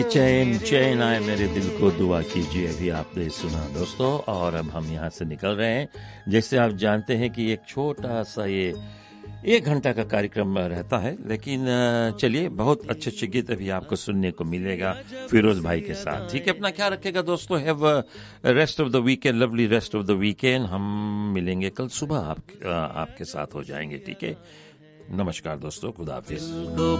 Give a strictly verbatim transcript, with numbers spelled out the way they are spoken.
चैन चैन आए मेरे दिल को दुआ कीजिए, अभी आपने सुना दोस्तों। और अब हम यहाँ से निकल रहे हैं। जैसे आप जानते हैं कि एक छोटा सा ये एक घंटा का कार्यक्रम रहता है, लेकिन चलिए बहुत अच्छे अच्छे गीत अभी आपको सुनने को मिलेगा फिरोज भाई के साथ। ठीक है, अपना ख्याल रखेगा दोस्तों। Have rest of the weekend, lovely rest of the weekend. हम मिलेंगे कल सुबह, आप आपके साथ हो जाएंगे। ठीक है, नमस्कार दोस्तों, खुदा हाफिज।